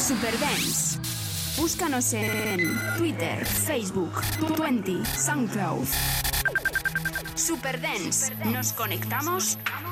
Superdance. Búscanos en Twitter, Facebook, Twenty, SoundCloud. Superdance. Nos conectamos